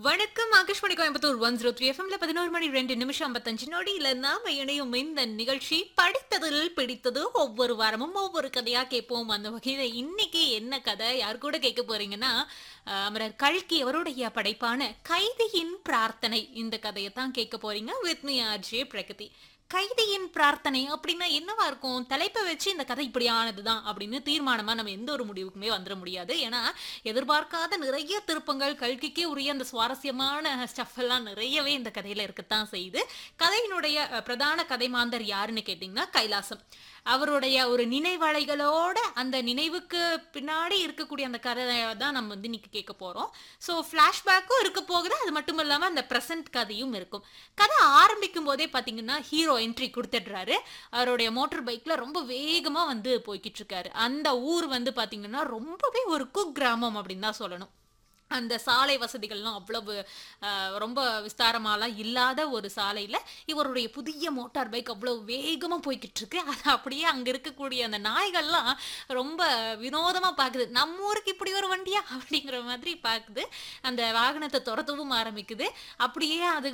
வணக்கம் ஆகாஷ்வாணி கோயம்புத்தூர் 103 எஃப்எம்ல 11 மணி 2 நிமிஷம் 55 நொடியில நாம இணையும் இந்த நிகழ்ச்சி படித்ததில் பிடித்தது. ஒவ்வொரு வாரமும் ஒவ்வொரு கதையா கேட்போம். அந்த வகையில இன்னைக்கு என்ன கதை யார் கூட கேட்க போறீங்கன்னா, அமரர் கல்கி அவருடைய படைப்பான கைதியின் பிரார்த்தனை இந்த கதையை தான் கேட்க போறீங்க. With me RJ Pragati. கைதியின் பிரார்த்தனை அப்படின்னா என்னவா இருக்கும்? தலைப்பை வச்சு இந்த கதை இப்படி ஆனதுதான் அப்படின்னு தீர்மானமா நம்ம எந்த ஒரு முடிவுக்குமே வந்துட முடியாது. ஏன்னா எதிர்பார்க்காத நிறைய திருப்பங்கள், கல்கிக்கே உரிய அந்த சுவாரஸ்யமான ஸ்டஃப் எல்லாம் நிறையவே இந்த கதையில இருக்கத்தான் செய்யுது. கதையினுடைய பிரதான கதை மாந்தர் யாருன்னு கேட்டிங்கன்னா கைலாசம். அவருடைய ஒரு நினைவலைகளோட அந்த நினைவுக்கு பின்னாடி இருக்கக்கூடிய அந்த கதையை தான் நம்ம வந்து இன்னைக்கு கேட்க போறோம். ஸோ ஃப்ளாஷ்பேக்கும் இருக்க போகுது. அது மட்டும் இல்லாம அந்த ப்ரெசன்ட் கதையும் இருக்கும். கதை ஆரம்பிக்கும் போதே பாத்தீங்கன்னா ஹீரோ என்ட்ரி கொடுத்துடுறாரு. அவருடைய மோட்டார் பைக்ல ரொம்ப வேகமா வந்து போய்கிட்டு இருக்காரு. அந்த ஊர் வந்து பாத்தீங்கன்னா ரொம்பவே ஒரு குக்கிராமம் அப்படின்னு தான் சொல்லணும். அந்த சாலை வசதிகள்லாம் அவ்வளவு ரொம்ப விஸ்தாரமாலாம் இல்லாத ஒரு சாலையில இவருடைய புதிய மோட்டார் பைக் அவ்வளவு வேகமா போய்கிட்டு இருக்கு. அது அப்படியே அங்க இருக்கக்கூடிய அந்த நாய்கள்லாம் ரொம்ப வினோதமா பாக்குது. நம்ம ஊருக்கு இப்படி ஒரு வண்டியா அப்படிங்கிற மாதிரி பாக்குது. அந்த வாகனத்தை துரத்தவும் ஆரம்பிக்குது. அப்படியே அது